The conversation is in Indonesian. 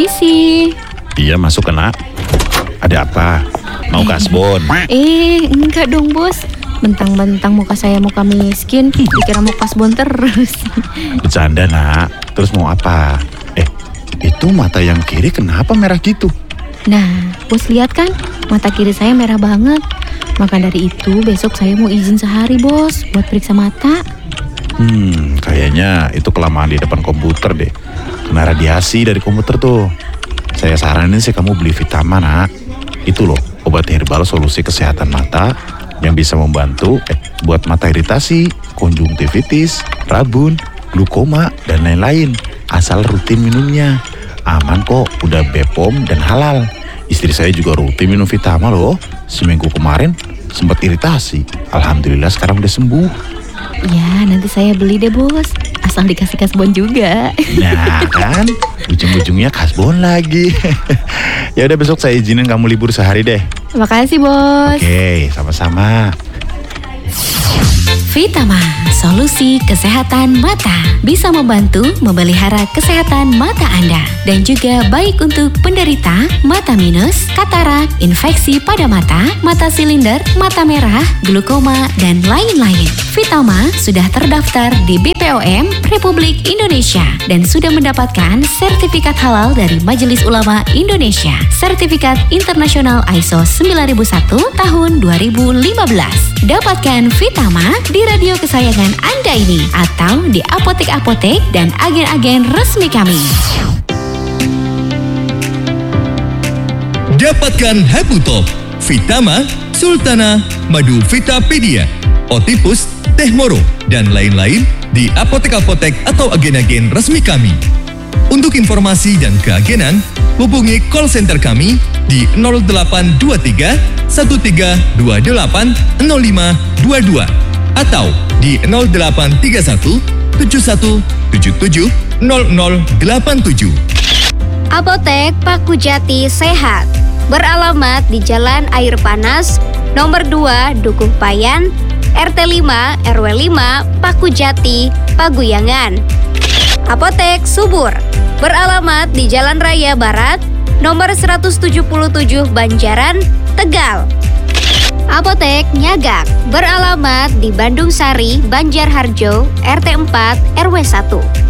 Permisi. Iya, masuk kena. Ada apa? Mau kasbon? Enggak dong bos. Mentang-mentang muka saya muka miskin, dikira mau kasbon terus. Bercanda nak. Terus mau apa? Itu mata yang kiri kenapa merah gitu? Nah, bos lihat kan? Mata kiri saya merah banget. Maka dari itu besok saya mau izin sehari bos buat periksa mata. Kayaknya itu kelamaan di depan komputer deh. Kena radiasi dari komputer tuh. Saya saranin sih kamu beli Vitama nak. Itu loh obat herbal solusi kesehatan mata yang bisa membantu buat mata iritasi, konjungtivitis, rabun, glukoma, dan lain-lain. Asal rutin minumnya. Aman kok, udah BPOM dan halal. Istri saya juga rutin minum Vitama loh. Seminggu kemarin sempat iritasi. Alhamdulillah sekarang udah sembuh. Ya, nanti saya beli deh bos. Asal dikasih kasbon juga. Nah kan, ujung-ujungnya kasbon lagi. Ya udah besok saya izinin kamu libur sehari deh. Makasih bos. Oke, sama-sama. Vitama, solusi kesehatan mata. Bisa membantu memelihara kesehatan mata Anda. Dan juga baik untuk penderita mata minus, katarak, infeksi pada mata silinder, mata merah, glukoma, dan lain-lain. Vitama sudah terdaftar di BPOM Republik Indonesia dan sudah mendapatkan sertifikat halal dari Majelis Ulama Indonesia. Sertifikat internasional ISO 9001 tahun 2015. Dapatkan Vitama di radio kesayangan Anda ini atau di apotek-apotek dan agen-agen resmi kami. Dapatkan Habutop, Vitama, Sultana, Madu Vitapedia, Otipus, Teh Moro, dan lain-lain di apotek-apotek atau agen-agen resmi kami. Untuk informasi dan keagenan, hubungi call center kami di 0823 1328 0522 atau di 0831 7177 0087. Apotek Paku Jati Sehat beralamat di Jalan Air Panas, nomor 2, Dukuh Payan, RT 5, RW 5, Paku Jati, Paguyangan. Apotek Subur beralamat di Jalan Raya Barat, nomor 177 Banjaran, Tegal. Apotek Nyagak beralamat di Bandung Sari, Banjarharjo, RT 4, RW 1.